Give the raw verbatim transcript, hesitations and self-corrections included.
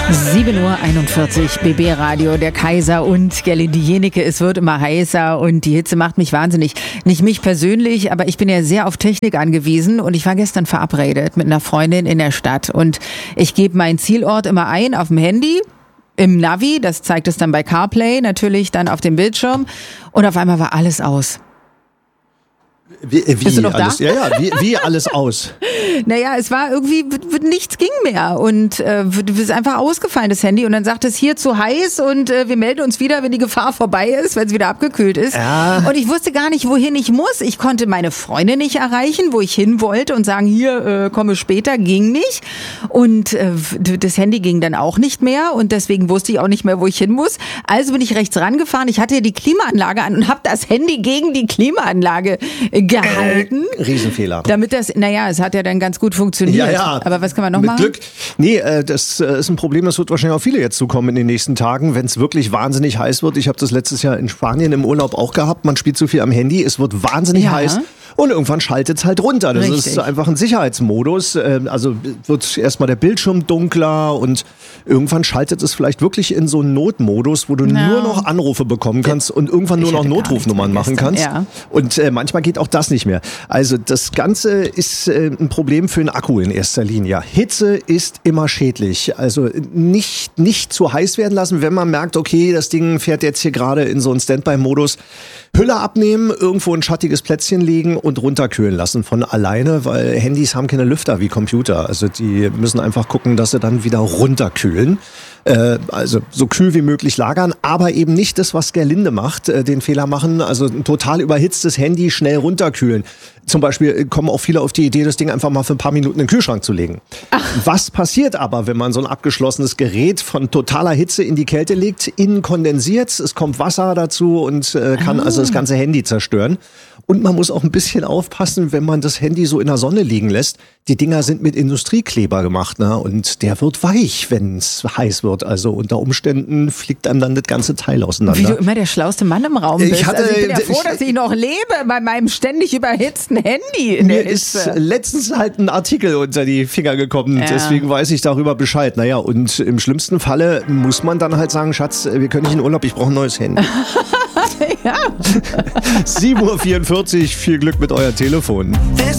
sieben Uhr einundvierzig, B B Radio, der Kaiser und Gerlinde Jennecke. Es wird immer heißer und die Hitze macht mich wahnsinnig. Nicht mich persönlich, aber ich bin ja sehr auf Technik angewiesen und ich war gestern verabredet mit einer Freundin in der Stadt und ich gebe meinen Zielort immer ein auf dem Handy, im Navi, das zeigt es dann bei CarPlay, natürlich dann auf dem Bildschirm und auf einmal war alles aus. Wie, wie Bist du noch alles, da? Ja, ja, wie, wie alles aus? Naja, es war irgendwie, nichts ging mehr und äh, es ist einfach ausgefallen, das Handy. Und dann sagt es, hier zu heiß und äh, wir melden uns wieder, wenn die Gefahr vorbei ist, wenn es wieder abgekühlt ist. Ja. Und ich wusste gar nicht, wohin ich muss. Ich konnte meine Freundin nicht erreichen, wo ich hin wollte und sagen, hier, äh, komme später, ging nicht. Und äh, das Handy ging dann auch nicht mehr und deswegen wusste ich auch nicht mehr, wo ich hin muss. Also bin ich rechts rangefahren. Ich hatte die Klimaanlage an und habe das Handy gegen die Klimaanlage gehalten. Äh, Riesenfehler. Damit das, naja, es hat ja dann ganz gut funktioniert. Ja, ja. Aber was kann man noch Mit machen? Glück. Nee, äh, das äh, ist ein Problem, das wird wahrscheinlich auch viele jetzt zukommen in den nächsten Tagen, wenn es wirklich wahnsinnig heiß wird. Ich habe das letztes Jahr in Spanien im Urlaub auch gehabt. Man spielt zu viel am Handy, es wird wahnsinnig Ja. heiß. Und irgendwann schaltet es halt runter. Das Richtig. ist einfach ein Sicherheitsmodus. Ähm, Also wird erstmal der Bildschirm dunkler und irgendwann schaltet es vielleicht wirklich in so einen Notmodus, wo du Ja. nur noch Anrufe bekommen kannst und irgendwann nur Ich noch hatte gar Notrufnummern nichts mehr machen kannst. gestern, Und äh, manchmal geht auch das nicht mehr. Also das Ganze ist äh, ein Problem für den Akku in erster Linie. Hitze ist immer schädlich. Also nicht, nicht zu heiß werden lassen, wenn man merkt, okay, das Ding fährt jetzt hier gerade in so einen Standby-Modus. Hülle abnehmen, irgendwo ein schattiges Plätzchen legen und runterkühlen lassen von alleine, weil Handys haben keine Lüfter wie Computer. Also die müssen einfach gucken, dass sie dann wieder runterkühlen. Äh, also so kühl wie möglich lagern, aber eben nicht das, was Gerlinde macht, äh, den Fehler machen, also ein total überhitztes Handy schnell runterkühlen. Zum Beispiel kommen auch viele auf die Idee, das Ding einfach mal für ein paar Minuten in den Kühlschrank zu legen. Ach. Was passiert aber, wenn man so ein abgeschlossenes Gerät von totaler Hitze in die Kälte legt? Innen kondensiert, es kommt Wasser dazu und äh, kann ah. also das ganze Handy zerstören. Und man muss auch ein bisschen aufpassen, wenn man das Handy so in der Sonne liegen lässt. Die Dinger sind mit Industriekleber gemacht, ne? Und der wird weich, wenn es heiß wird. Also unter Umständen fliegt einem dann das ganze Teil auseinander. Wie du immer der schlauste Mann im Raum bist. Ich, hatte, also ich bin ja froh, ich, dass ich noch lebe bei meinem ständig überhitzten Handy. In mir der ist Hitze. letztens halt ein Artikel unter die Finger gekommen. Ja. Deswegen weiß ich darüber Bescheid. Naja, und im schlimmsten Falle muss man dann halt sagen, Schatz, wir können nicht in Urlaub, ich brauche ein neues Handy. Ja. sieben Uhr vierundvierzig, viel Glück mit euer Telefon.